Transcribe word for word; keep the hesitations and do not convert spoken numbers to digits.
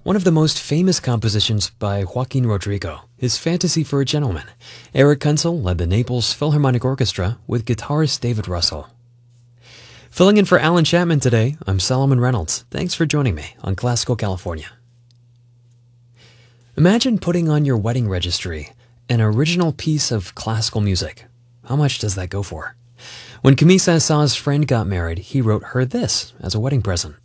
One of the most famous compositions by Joaquin Rodrigo is Fantasy for a Gentleman. Eric Kunzel led the Naples Philharmonic Orchestra with guitarist David Russell. Filling in for Alan Chapman today, I'm Solomon Reynolds. Thanks for joining me on Classical California. Imagine putting on your wedding registry an original piece of classical music. How much does that go for? When Camille Saint-Saëns' friend got married, he wrote her this as a wedding present.